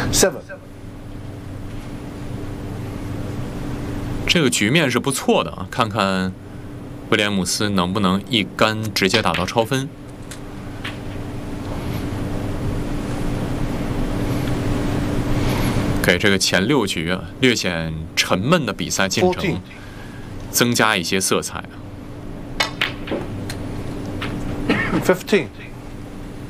7。 这个局面是不错的啊，看看威廉姆斯能不能一杆直接打到超分。给这个前6局啊略显沉闷的比赛进程增加一些色彩。 15。